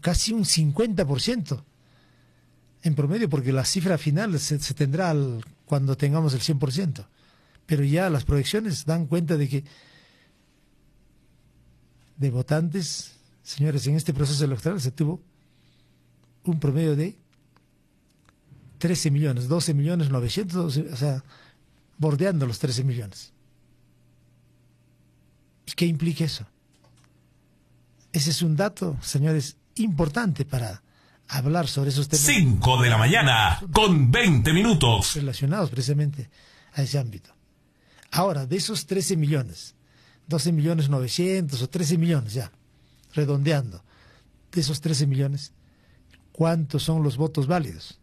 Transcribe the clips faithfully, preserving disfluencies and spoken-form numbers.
casi un cincuenta por ciento en promedio, porque la cifra final se, se tendrá al, cuando tengamos el cien por ciento. Pero ya las proyecciones dan cuenta de que de votantes, señores, en este proceso electoral se tuvo un promedio de trece millones, doce millones novecientos, o sea, bordeando los trece millones. ¿Y qué implica eso? Ese es un dato, señores, importante para hablar sobre esos temas. cinco de la mañana, con veinte minutos. Relacionados precisamente a ese ámbito. Ahora, de esos trece millones, doce millones novecientos o trece millones ya, redondeando, de esos trece millones, ¿cuántos son los votos válidos?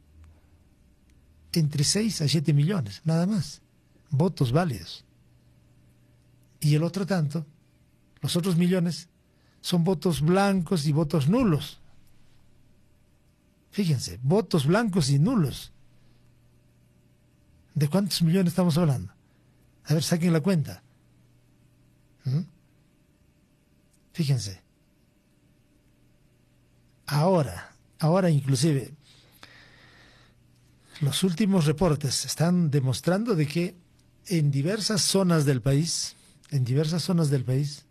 Entre seis a siete millones, nada más, votos válidos. Y el otro tanto, los otros millones, son votos blancos y votos nulos. Fíjense, votos blancos y nulos. ¿De cuántos millones estamos hablando? A ver, saquen la cuenta. ¿Mm? Fíjense. Ahora, ahora inclusive, los últimos reportes están demostrando de que en diversas zonas del país, en diversas zonas del país,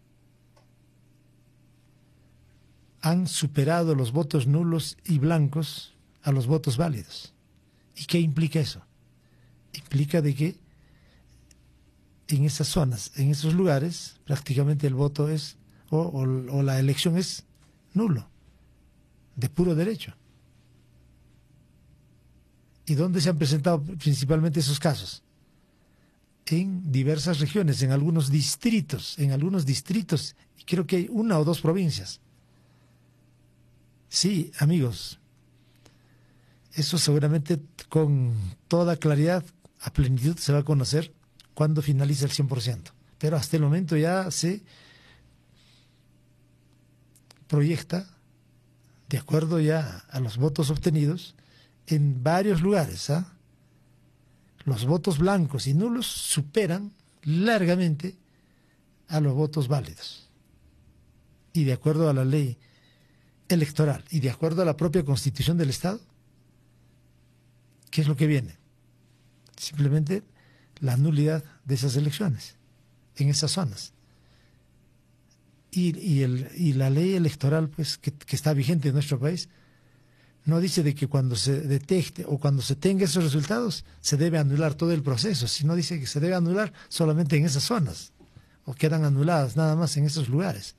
han superado los votos nulos y blancos a los votos válidos. ¿Y qué implica eso? Implica de que en esas zonas, en esos lugares, prácticamente el voto es, o, o, o la elección es nulo, de puro derecho. ¿Y dónde se han presentado principalmente esos casos? En diversas regiones, en algunos distritos, en algunos distritos, y creo que hay una o dos provincias. Sí, amigos, eso seguramente con toda claridad, a plenitud, se va a conocer cuando finalice el cien por ciento. Pero hasta el momento ya se proyecta, de acuerdo ya a los votos obtenidos, en varios lugares, ¿ah? Los votos blancos y nulos superan largamente a los votos válidos. Y de acuerdo a la ley electoral y de acuerdo a la propia Constitución del Estado, ¿qué es lo que viene? Simplemente la nulidad de esas elecciones en esas zonas. Y, y, el, y la ley electoral, pues, que, que está vigente en nuestro país, no dice de que cuando se detecte o cuando se tenga esos resultados se debe anular todo el proceso, sino dice que se debe anular solamente en esas zonas, o quedan anuladas nada más en esos lugares.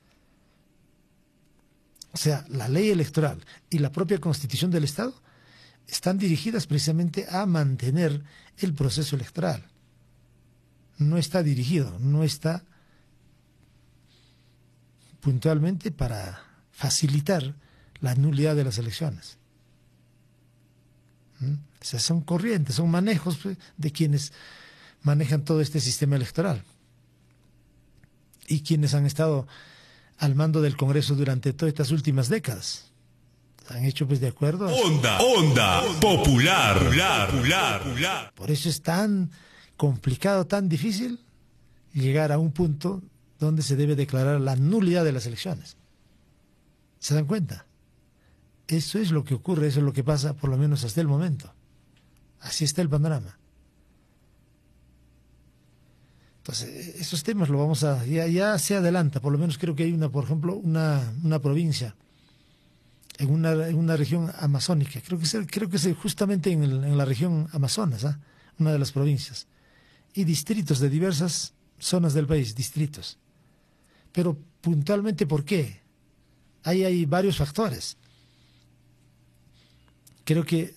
O sea, la ley electoral y la propia Constitución del Estado están dirigidas precisamente a mantener el proceso electoral. No está dirigido, no está puntualmente para facilitar la nulidad de las elecciones. ¿Mm? O sea, son corrientes, son manejos, pues, de quienes manejan todo este sistema electoral y quienes han estado al mando del Congreso durante todas estas últimas décadas. Han hecho, pues, de acuerdo. Onda, onda, popular, popular, popular, popular. Por eso es tan complicado, tan difícil llegar a un punto donde se debe declarar la nulidad de las elecciones. ¿Se dan cuenta? Eso es lo que ocurre, eso es lo que pasa, por lo menos hasta el momento. Así está el panorama. Entonces, esos temas lo vamos a... Ya, ya se adelanta, por lo menos creo que hay una, por ejemplo, una, una provincia en una, en una región amazónica, creo que es, creo que es justamente en, el, en la región Amazonas, ¿eh? Una de las provincias, y distritos de diversas zonas del país, distritos. Pero puntualmente, ¿por qué? Ahí hay varios factores. Creo que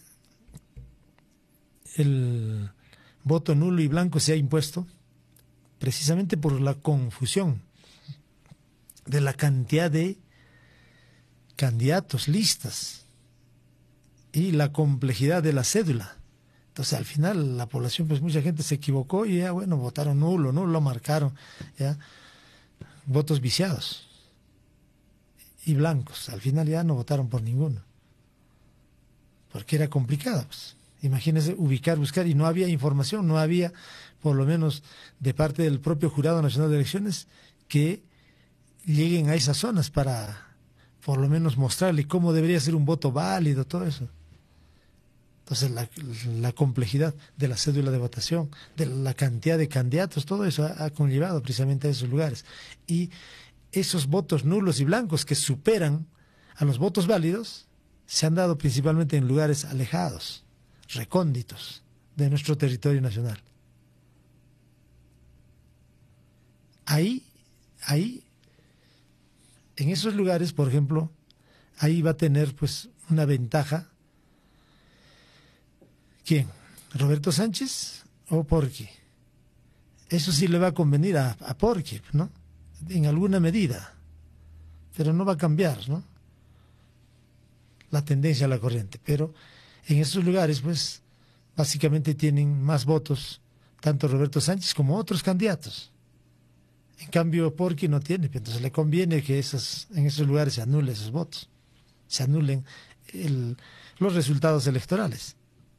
el voto nulo y blanco se ha impuesto precisamente por la confusión de la cantidad de candidatos, listas, y la complejidad de la cédula. Entonces, al final, la población, pues mucha gente se equivocó y ya, bueno, votaron nulo, no lo marcaron, ya, votos viciados y blancos. Al final ya no votaron por ninguno, porque era complicado, pues. Imagínense ubicar, buscar, y no había información, no había, por lo menos de parte del propio Jurado Nacional de Elecciones, que lleguen a esas zonas para por lo menos mostrarle cómo debería ser un voto válido, todo eso. Entonces, la, la complejidad de la cédula de votación, de la cantidad de candidatos, todo eso ha, ha conllevado precisamente a esos lugares. Y esos votos nulos y blancos que superan a los votos válidos se han dado principalmente en lugares alejados, recónditos de nuestro territorio nacional. Ahí, ahí, en esos lugares, por ejemplo, ahí va a tener pues una ventaja. ¿Quién? ¿Roberto Sánchez o Porqui? Eso sí le va a convenir a, a Porqui, ¿no? En alguna medida, pero no va a cambiar, ¿no? La tendencia a la corriente, pero en esos lugares, pues, básicamente tienen más votos, tanto Roberto Sánchez como otros candidatos. En cambio, Porqui no tiene, entonces le conviene que esas, en esos lugares se anulen esos votos, se anulen el, los resultados electorales.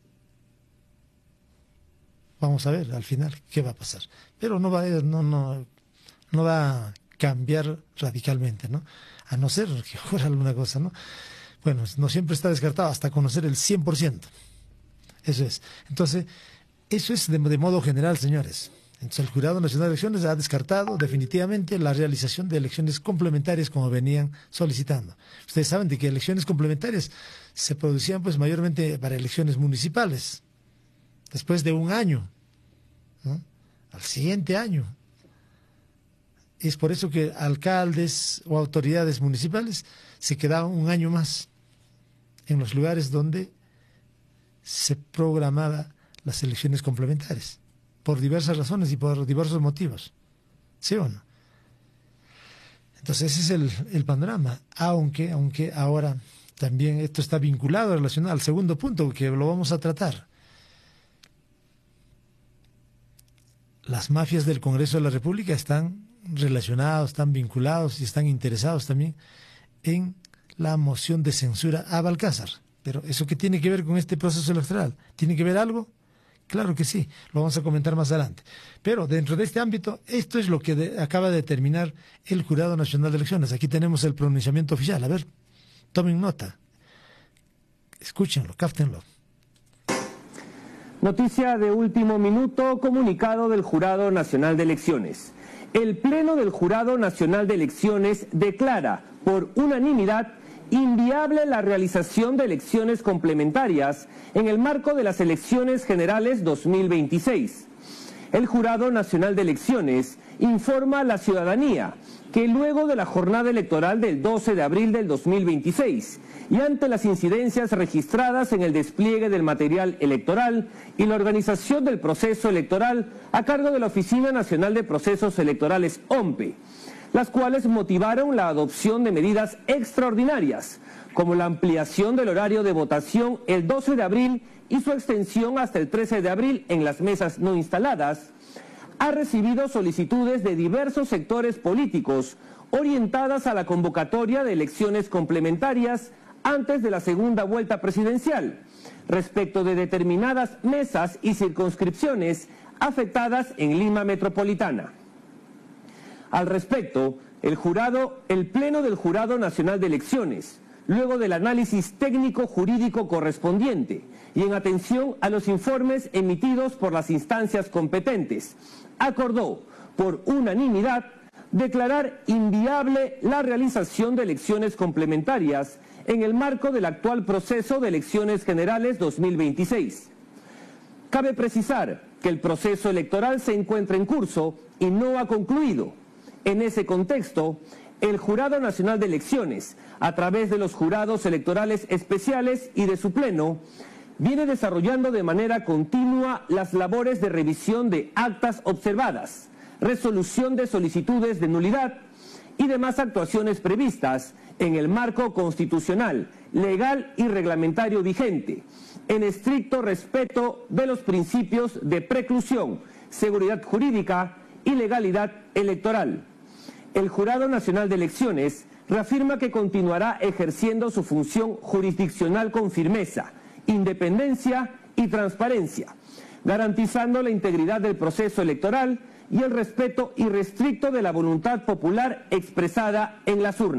Vamos a ver al final qué va a pasar. Pero no va, no, no, no va a cambiar radicalmente, ¿no? A no ser que ocurra alguna cosa, ¿no? Bueno, no siempre está descartado hasta conocer el cien por ciento. Eso es. Entonces, eso es de, de modo general, señores. Entonces, el Jurado Nacional de Elecciones ha descartado definitivamente la realización de elecciones complementarias como venían solicitando. Ustedes saben de que elecciones complementarias se producían pues mayormente para elecciones municipales. Después de un año, ¿no? Al siguiente año. Es por eso que alcaldes o autoridades municipales se quedaban un año más en los lugares donde se programaban las elecciones complementarias, por diversas razones y por diversos motivos. ¿Sí o no? Entonces ese es el, el panorama, aunque, aunque ahora también esto está vinculado, relacionado al segundo punto que lo vamos a tratar. Las mafias del Congreso de la República están relacionados, están vinculados y están interesados también en la moción de censura a Balcázar. Pero ¿eso qué tiene que ver con este proceso electoral? ¿Tiene que ver algo? Claro que sí, lo vamos a comentar más adelante. Pero dentro de este ámbito, esto es lo que de, acaba de determinar el Jurado Nacional de Elecciones. Aquí tenemos el pronunciamiento oficial. A ver, tomen nota, escúchenlo, cáptenlo. Noticia de último minuto, comunicado del Jurado Nacional de Elecciones. El Pleno del Jurado Nacional de Elecciones declara por unanimidad inviable la realización de elecciones complementarias en el marco de las elecciones generales dos mil veintiséis. El Jurado Nacional de Elecciones informa a la ciudadanía que luego de la jornada electoral del doce de abril del dos mil veintiséis y ante las incidencias registradas en el despliegue del material electoral y la organización del proceso electoral a cargo de la Oficina Nacional de Procesos Electorales O M P E, las cuales motivaron la adopción de medidas extraordinarias, como la ampliación del horario de votación el doce de abril y su extensión hasta el trece de abril en las mesas no instaladas, ha recibido solicitudes de diversos sectores políticos orientadas a la convocatoria de elecciones complementarias antes de la segunda vuelta presidencial, respecto de determinadas mesas y circunscripciones afectadas en Lima Metropolitana. Al respecto, el jurado, el Pleno del Jurado Nacional de Elecciones, luego del análisis técnico-jurídico correspondiente y en atención a los informes emitidos por las instancias competentes, acordó, por unanimidad, declarar inviable la realización de elecciones complementarias en el marco del actual proceso de elecciones generales dos mil veintiséis. Cabe precisar que el proceso electoral se encuentra en curso y no ha concluido. En ese contexto, el Jurado Nacional de Elecciones, a través de los jurados electorales especiales y de su pleno, viene desarrollando de manera continua las labores de revisión de actas observadas, resolución de solicitudes de nulidad y demás actuaciones previstas en el marco constitucional, legal y reglamentario vigente, en estricto respeto de los principios de preclusión, seguridad jurídica y legalidad electoral. El Jurado Nacional de Elecciones reafirma que continuará ejerciendo su función jurisdiccional con firmeza, independencia y transparencia, garantizando la integridad del proceso electoral y el respeto irrestricto de la voluntad popular expresada en las urnas.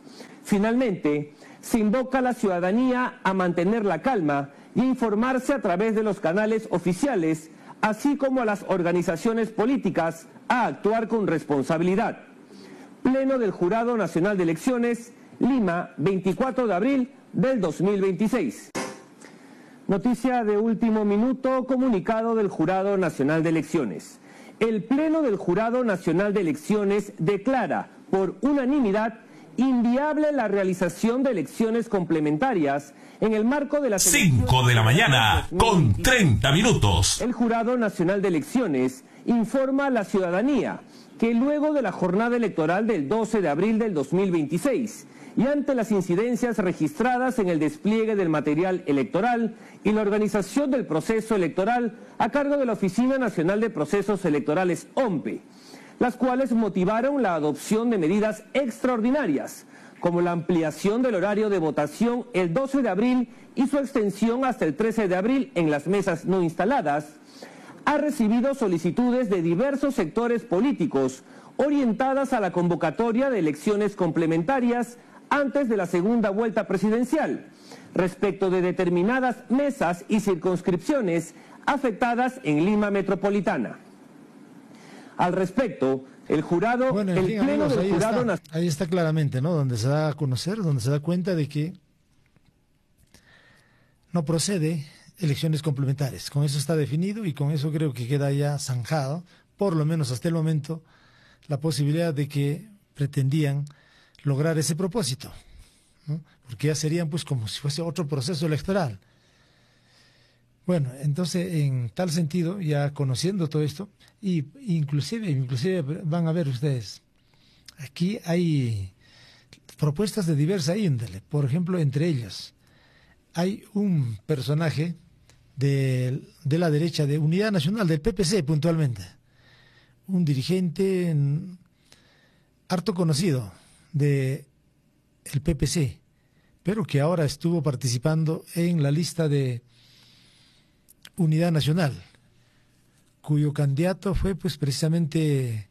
Finalmente, se invoca a la ciudadanía a mantener la calma y a informarse a través de los canales oficiales, así como a las organizaciones políticas a actuar con responsabilidad. Pleno del Jurado Nacional de Elecciones, Lima, veinticuatro de abril del dos mil veintiséis. Noticia de último minuto, comunicado del Jurado Nacional de Elecciones. El Pleno del Jurado Nacional de Elecciones declara por unanimidad inviable la realización de elecciones complementarias en el marco de las cinco de la mañana con treinta minutos. El Jurado Nacional de Elecciones informa a la ciudadanía que luego de la jornada electoral del doce de abril del dos mil veintiséis y ante las incidencias registradas en el despliegue del material electoral y la organización del proceso electoral a cargo de la Oficina Nacional de Procesos Electorales O M P E, las cuales motivaron la adopción de medidas extraordinarias, como la ampliación del horario de votación el doce de abril y su extensión hasta el trece de abril en las mesas no instaladas, ha recibido solicitudes de diversos sectores políticos orientadas a la convocatoria de elecciones complementarias antes de la segunda vuelta presidencial, respecto de determinadas mesas y circunscripciones afectadas en Lima Metropolitana. Al respecto, el jurado, bueno, en el fin, pleno amigos, del ahí jurado está, ahí está claramente, ¿no? Donde se da a conocer, donde se da cuenta de que no procede elecciones complementarias. Con eso está definido y con eso creo que queda ya zanjado, por lo menos hasta el momento, la posibilidad de que pretendían lograr ese propósito, ¿no? Porque ya serían pues como si fuese otro proceso electoral. Bueno, entonces en tal sentido, ya conociendo todo esto, y inclusive, inclusive van a ver ustedes, aquí hay propuestas de diversa índole. Por ejemplo, entre ellas, hay un personaje de, de la derecha, de Unidad Nacional, del P P C puntualmente, un dirigente harto conocido de el P P C, pero que ahora estuvo participando en la lista de Unidad Nacional, cuyo candidato fue pues precisamente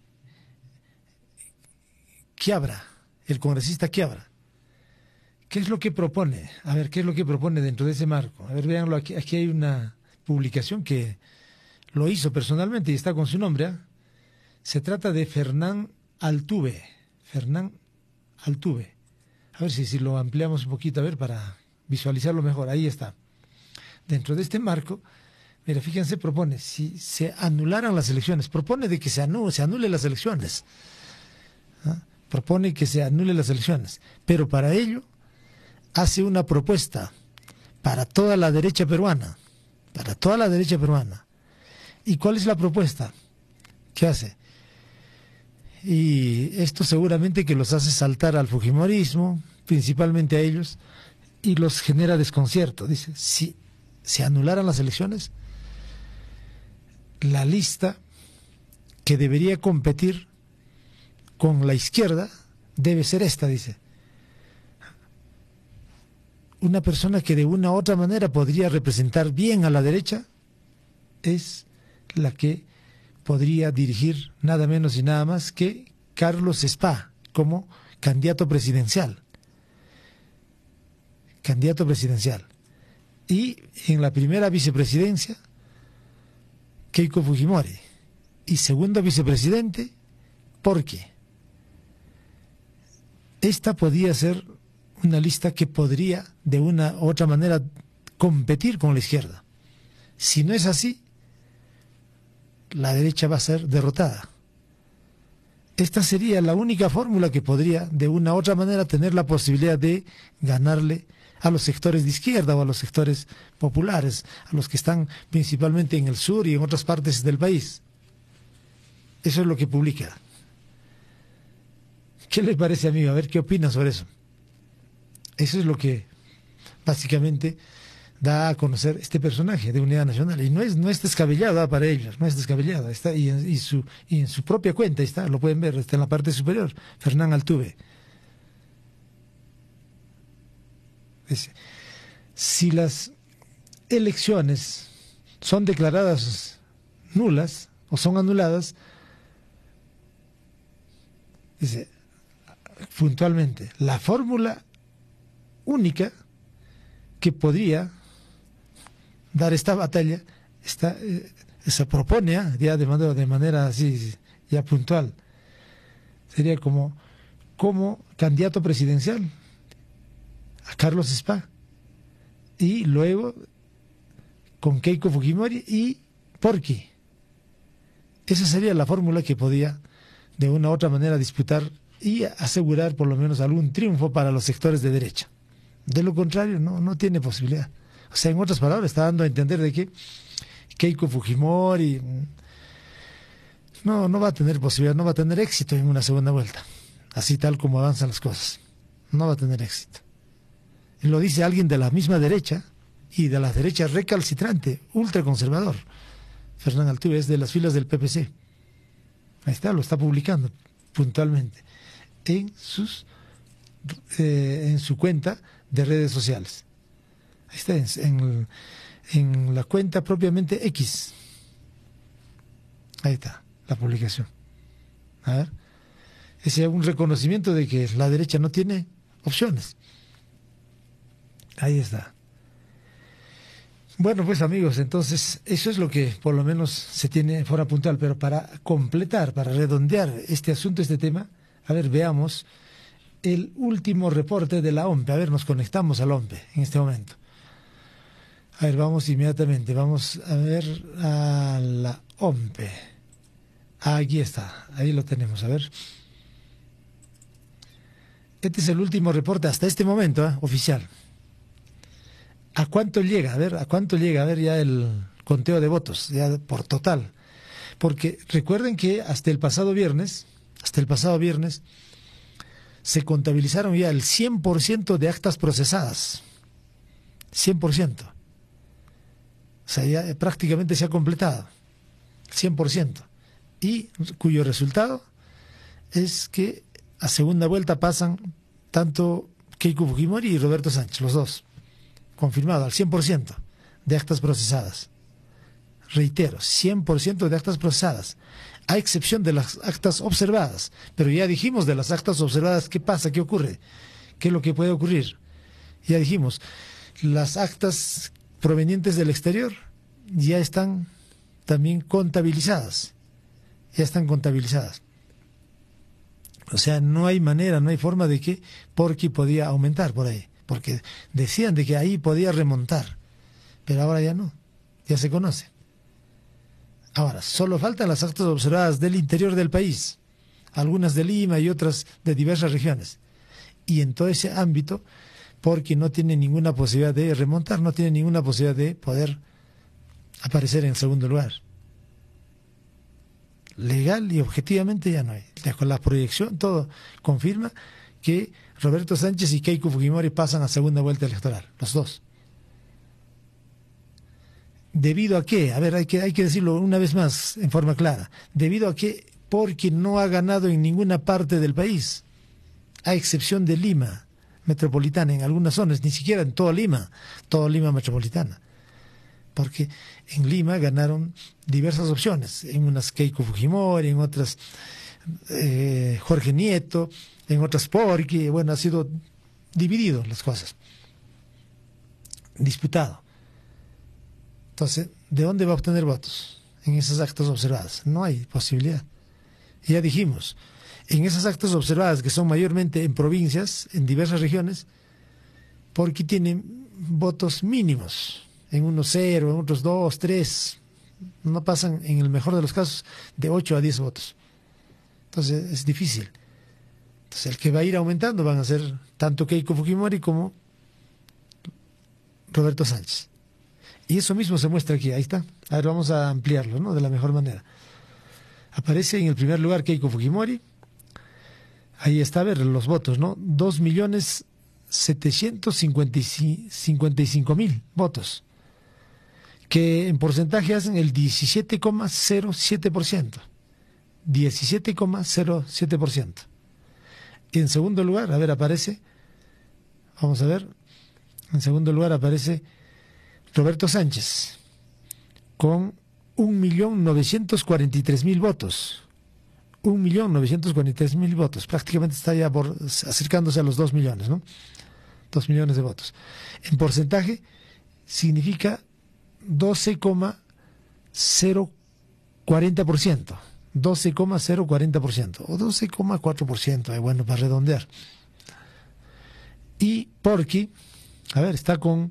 Quiabra, el congresista Quiabra. ¿Qué es lo que propone? A ver, ¿qué es lo que propone dentro de ese marco? A ver, véanlo, aquí, aquí hay una publicación que lo hizo personalmente y está con su nombre, ¿eh? Se trata de Fernán Altuve, Fernán Altuve. A ver si, si lo ampliamos un poquito, a ver, para visualizarlo mejor. Ahí está. Dentro de este marco, mira, fíjense, propone, si se anularan las elecciones, propone de que se anule, se anule las elecciones, ¿ah? Propone que se anule las elecciones, pero para ello hace una propuesta para toda la derecha peruana, para toda la derecha peruana. ¿Y cuál es la propuesta que hace? Y esto seguramente que los hace saltar al fujimorismo, principalmente a ellos, y los genera desconcierto. Dice, si se anularan las elecciones, la lista que debería competir con la izquierda debe ser esta, dice. Una persona que de una u otra manera podría representar bien a la derecha es la que podría dirigir nada menos y nada más que Carlos Spa como candidato presidencial. Candidato presidencial. Y en la primera vicepresidencia, Keiko Fujimori. Y segundo vicepresidente, ¿por qué? Esta podría ser una lista que podría de una u otra manera competir con la izquierda. Si no es así, la derecha va a ser derrotada. Esta sería la única fórmula que podría de una u otra manera tener la posibilidad de ganarle a los sectores de izquierda o a los sectores populares, a los que están principalmente en el sur y en otras partes del país. Eso es lo que publica. ¿Qué le parece, amigo? A ver qué opina sobre eso. Eso es lo que básicamente da a conocer este personaje de Unidad Nacional. Y no es, no es descabellada para ellos, no es descabellada. Está, y, en, y, su, y en su propia cuenta está, lo pueden ver, está en la parte superior, Fernán Altuve. Dice, si las elecciones son declaradas nulas o son anuladas, dice, puntualmente, la fórmula única que podría dar esta batalla está, eh, se propone ¿eh? ya de manera, de manera así ya puntual, sería como, como candidato presidencial a Carlos Spa, y luego con Keiko Fujimori y Porky. Esa sería la fórmula que podía de una u otra manera disputar y asegurar por lo menos algún triunfo para los sectores de derecha. De lo contrario, no, no tiene posibilidad. O sea, en otras palabras, está dando a entender de que Keiko Fujimori no, no va a tener posibilidad, no va a tener éxito en una segunda vuelta, así tal como avanzan las cosas. No va a tener éxito. Y lo dice alguien de la misma derecha, y de la derecha recalcitrante, ultraconservador. Fernán Altuve es de las filas del P P C. Ahí está, lo está publicando puntualmente en sus eh, en su cuenta de redes sociales. Ahí está, en, en la cuenta propiamente X. Ahí está, la publicación. A ver, ese es un reconocimiento de que la derecha no tiene opciones. Ahí está. Bueno, pues amigos, entonces eso es lo que por lo menos se tiene fuera puntual, pero para completar, para redondear este asunto, este tema, a ver, veamos el último reporte de la O M P E. A ver, nos conectamos a la O M P E en este momento. A ver, vamos inmediatamente, vamos a ver a la O M P E. Aquí está, ahí lo tenemos, a ver. Este es el último reporte hasta este momento, ¿eh? Oficial. ¿A cuánto llega? A ver, ¿a cuánto llega? A ver ya el conteo de votos, ya por total. Porque recuerden que hasta el pasado viernes, hasta el pasado viernes, se contabilizaron ya el cien por ciento de actas procesadas. cien por ciento. O sea, ya prácticamente se ha completado. cien por ciento. Y cuyo resultado es que a segunda vuelta pasan tanto Keiko Fujimori y Roberto Sánchez, los dos. Confirmado al cien por ciento de actas procesadas. Reitero, cien por ciento de actas procesadas, a excepción de las actas observadas. Pero ya dijimos de las actas observadas, ¿qué pasa? ¿Qué ocurre? ¿Qué es lo que puede ocurrir? Ya dijimos, las actas provenientes del exterior ya están también contabilizadas. Ya están contabilizadas. O sea, no hay manera, no hay forma de que Porky podía aumentar por ahí. Porque decían de que ahí podía remontar, pero ahora ya no, ya se conoce. Ahora, solo faltan las actas observadas del interior del país, algunas de Lima y otras de diversas regiones. Y en todo ese ámbito, porque no tiene ninguna posibilidad de remontar, no tiene ninguna posibilidad de poder aparecer en segundo lugar. Legal y objetivamente ya no hay. Con la proyección, todo confirma que Roberto Sánchez y Keiko Fujimori pasan a segunda vuelta electoral, los dos. ¿Debido a qué? A ver, hay que, hay que decirlo una vez más en forma clara. ¿Debido a qué? Porque no ha ganado en ninguna parte del país, a excepción de Lima metropolitana, en algunas zonas, ni siquiera en toda Lima, toda Lima metropolitana. Porque en Lima ganaron diversas opciones, en unas Keiko Fujimori, en otras eh, Jorge Nieto, en otras Porky, bueno, ha sido dividido las cosas, disputado. Entonces, ¿de dónde va a obtener votos? En esas actas observadas. No hay posibilidad. Ya dijimos, en esas actas observadas que son mayormente en provincias, en diversas regiones, Porky tiene votos mínimos, en unos cero, en otros dos, tres, no pasan en el mejor de los casos de ocho a diez votos. Entonces es difícil. Entonces el que va a ir aumentando van a ser tanto Keiko Fujimori como Roberto Sánchez. Y eso mismo se muestra aquí, ahí está. A ver, vamos a ampliarlo, ¿no? De la mejor manera. Aparece en el primer lugar Keiko Fujimori. Ahí está, a ver, los votos, ¿no? dos millones setecientos cincuenta y cinco mil votos, que en porcentaje hacen el diecisiete coma cero siete por ciento. diecisiete coma cero siete por ciento. Y en segundo lugar, a ver, aparece, vamos a ver, en segundo lugar aparece Roberto Sánchez, con un millón novecientos cuarenta y tres mil votos, un millón novecientos cuarenta y tres mil votos. Prácticamente está ya por, acercándose a los dos millones, ¿no? dos millones de votos. En porcentaje significa doce coma cero cuarenta por ciento. doce coma cero cuarenta por ciento o doce coma cuatro por ciento, es bueno para redondear. Y Porky, a ver, está con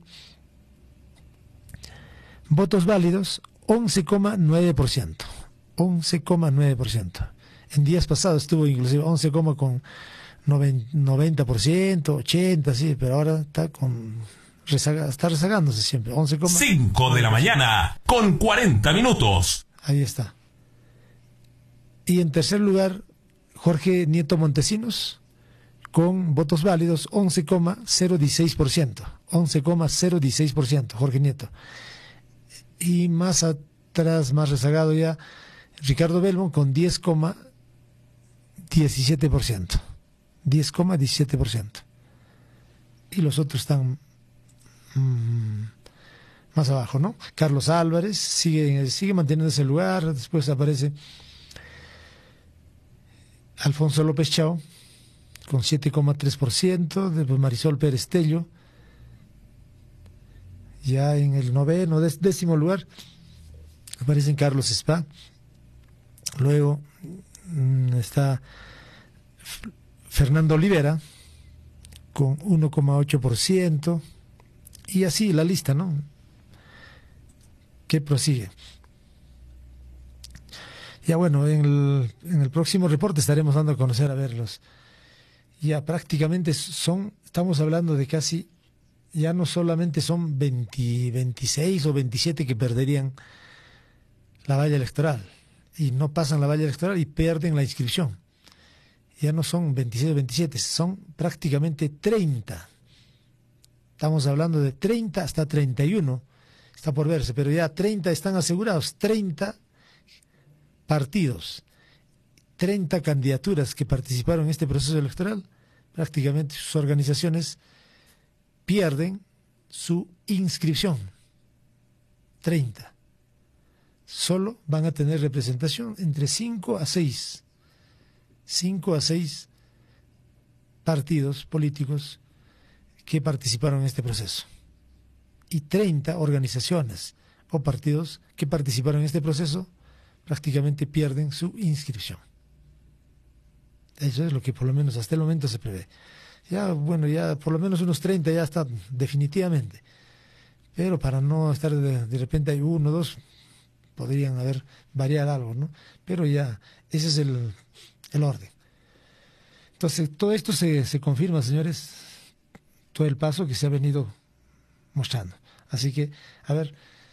votos válidos once coma nueve por ciento. once coma nueve por ciento. En días pasados estuvo inclusive once, con noventa por ciento, ochenta por ciento, sí, pero ahora está con rezaga, está rezagándose siempre. once, cinco de la mañana con cuarenta minutos. Ahí está. Y en tercer lugar, Jorge Nieto Montesinos, con votos válidos once coma cero dieciséis por ciento. once coma cero dieciséis por ciento, Jorge Nieto. Y más atrás, más rezagado ya, Ricardo Belmont con diez coma diecisiete por ciento. diez coma diecisiete por ciento. Y los otros están mmm, más abajo, ¿no? Carlos Álvarez sigue, sigue manteniendo ese lugar. Después aparece Alfonso López Chao con siete coma tres por ciento. Después Marisol Pérez Tello, ya en el noveno, décimo lugar, aparecen Carlos Spa. Luego mmm, está Fernando Olivera con uno coma ocho por ciento. Y así la lista, ¿no?, que prosigue. Ya bueno, en el, en el próximo reporte estaremos dando a conocer, a verlos. Ya prácticamente son, estamos hablando de casi, ya no solamente son veinte, veintiséis o veintisiete que perderían la valla electoral y no pasan la valla electoral y pierden la inscripción. Ya no son veintiséis o veintisiete, son prácticamente treinta. Estamos hablando de treinta hasta treinta y uno, está por verse, pero ya treinta están asegurados, treinta partidos, treinta candidaturas que participaron en este proceso electoral. Prácticamente sus organizaciones pierden su inscripción. treinta. Solo van a tener representación entre cinco a seis. cinco a seis partidos políticos que participaron en este proceso. Y treinta organizaciones o partidos que participaron en este proceso prácticamente pierden su inscripción. Eso es lo que por lo menos hasta el momento se prevé. Ya, bueno, ya por lo menos unos treinta ya están definitivamente. Pero para no estar de, de repente hay uno, dos, podrían haber variado algo, ¿no? Pero ya, ese es el, el orden. Entonces, todo esto se, se confirma, señores, todo el paso que se ha venido mostrando. Así que, a ver,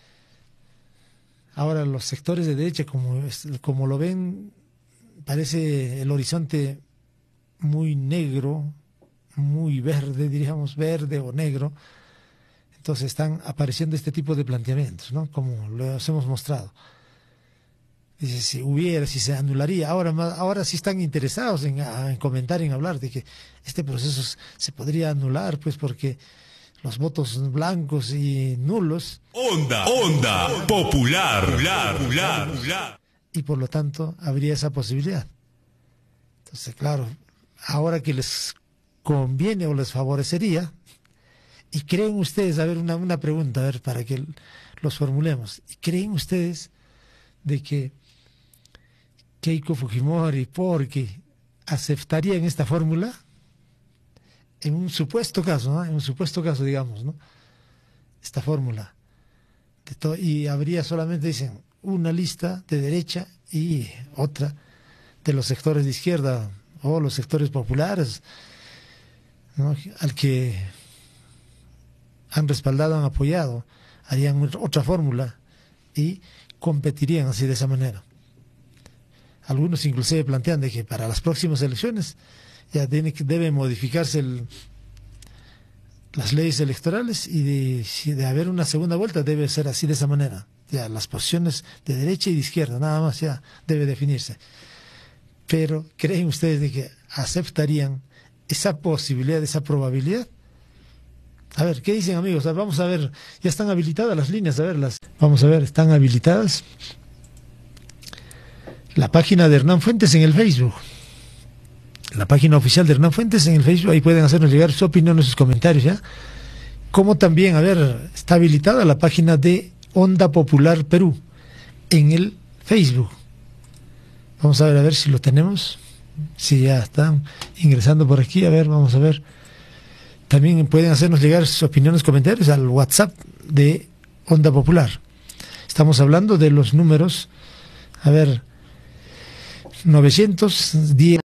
ahora los sectores de derecha, como, como lo ven, parece el horizonte muy negro, muy verde, diríamos verde o negro. Entonces están apareciendo este tipo de planteamientos, ¿no?, como los hemos mostrado. Dice, si hubiera, si se anularía, ahora, ahora sí están interesados en, en comentar, en hablar de que este proceso se podría anular, pues porque los votos blancos y nulos. Onda, onda, popular, popular, popular, popular. Y por lo tanto habría esa posibilidad. Entonces, claro, ahora que les conviene o les favorecería, y creen ustedes, a ver, una, una pregunta, a ver, para que los formulemos, ¿creen ustedes de que Keiko Fujimori, porque aceptarían esta fórmula? En un supuesto caso, ¿no? En un supuesto caso, digamos, ¿no?, esta fórmula. De to- y habría solamente, dicen, una lista de derecha y otra de los sectores de izquierda o los sectores populares, ¿no?, al que han respaldado, han apoyado, harían otra fórmula y competirían así de esa manera. Algunos inclusive plantean de que para las próximas elecciones ya tiene que, debe modificarse el, las leyes electorales y de, si de haber una segunda vuelta debe ser así de esa manera. Ya las posiciones de derecha y de izquierda, nada más ya debe definirse. Pero ¿creen ustedes de que aceptarían esa posibilidad, esa probabilidad? A ver, ¿qué dicen, amigos? Vamos a ver, ya están habilitadas las líneas, a verlas. Vamos a ver, ¿están habilitadas? la página de Hernán Fuentes en el Facebook. La página oficial de Hernán Fuentes en el Facebook, ahí pueden hacernos llegar su opinión, sus comentarios, ¿ya? Como también, a ver, está habilitada la página de Onda Popular Perú en el Facebook. Vamos a ver, a ver si lo tenemos. Si ya están ingresando por aquí, a ver, vamos a ver. También pueden hacernos llegar sus opiniones, comentarios al WhatsApp de Onda Popular. Estamos hablando de los números, a ver, novecientos diez.